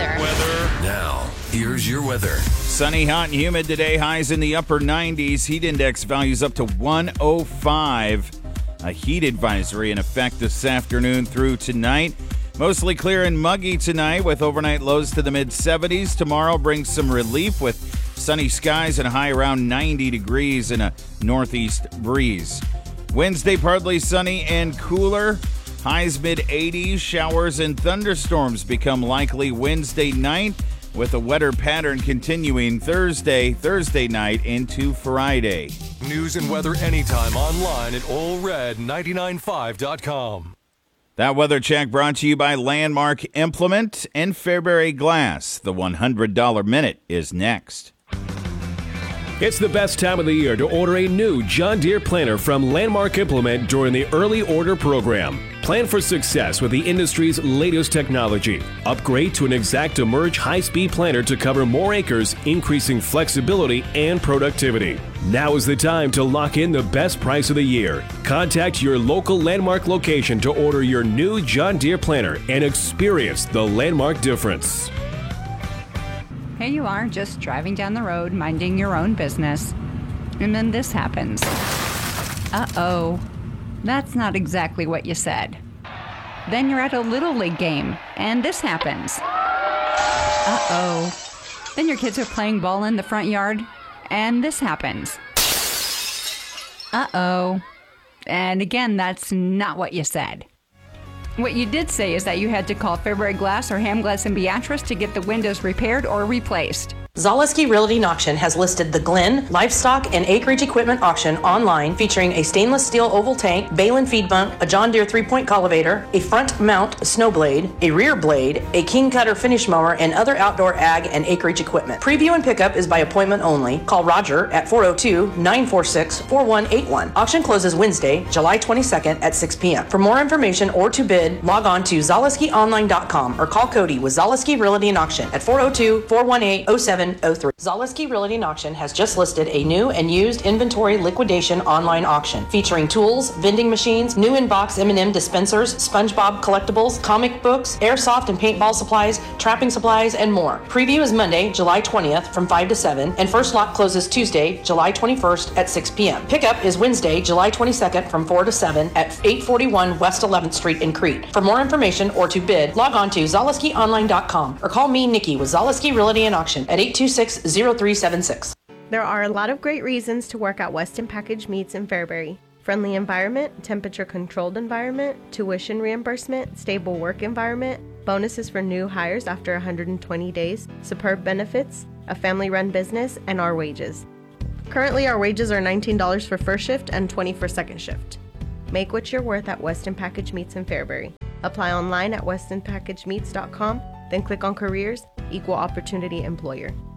weather. Now, here's your weather. Sunny, hot, and humid today. Highs in the upper 90s. Heat index values up to 105. A heat advisory in effect this afternoon through tonight. Mostly clear and muggy tonight with overnight lows to the mid-70s. Tomorrow brings some relief with sunny skies and a high around 90 degrees and a northeast breeze. Wednesday, partly sunny and cooler. Highs mid-80s. Showers and thunderstorms become likely Wednesday night, with a wetter pattern continuing Thursday night into Friday. News and weather anytime online at allred995.com. That weather check brought to you by Landmark Implement and Fairbury Glass. The $100 Minute is next. It's the best time of the year to order a new John Deere planter from Landmark Implement during the early order program. Plan for success with the industry's latest technology. Upgrade to an ExactEmerge high-speed planter to cover more acres, increasing flexibility and productivity. Now is the time to lock in the best price of the year. Contact your local Landmark location to order your new John Deere planter and experience the Landmark difference. Here you are, just driving down the road, minding your own business. And then this happens. Uh-oh. That's not exactly what you said. Then you're at a Little League game, and this happens. Uh-oh. Then your kids are playing ball in the front yard, and this happens. Uh-oh. And again, that's not what you said. What you did say is that you had to call Fairbury Glass or Ham Glass and Beatrice to get the windows repaired or replaced. Zaleski Realty and Auction has listed the Glen Livestock and Acreage Equipment Auction online, featuring a stainless steel oval tank, Balin feed bunk, a John Deere 3-point cultivator, a front mount snow blade, a rear blade, a King Cutter finish mower, and other outdoor ag and acreage equipment. Preview and pickup is by appointment only. Call Roger at 402-946-4181. Auction closes Wednesday, July 22nd at 6 p.m. For more information or to bid, log on to ZaleskiOnline.com or call Cody with Zaleski Realty and Auction at 402-418-0703. Zaleski Realty and Auction has just listed a new and used inventory liquidation online auction featuring tools, vending machines, new in-box M&M dispensers, SpongeBob collectibles, comic books, airsoft and paintball supplies, trapping supplies, and more. Preview is Monday, July 20th from 5 to 7, and first lot closes Tuesday, July 21st at 6 p.m. Pickup is Wednesday, July 22nd from 4 to 7 at 841 West 11th Street in Crete. For more information or to bid, log on to ZaleskiOnline.com or call me, Nikki, with Zaleski Realty and Auction at 826-0376. There are a lot of great reasons to work at Weston Package Meats in Fairbury. Friendly environment, temperature-controlled environment, tuition reimbursement, stable work environment, bonuses for new hires after 120 days, superb benefits, a family-run business, and our wages. Currently, our wages are $19 for first shift and $20 for second shift. Make what you're worth at Weston Package Meats in Fairbury. Apply online at westonpackagemeats.com, then click on Careers, Equal Opportunity Employer.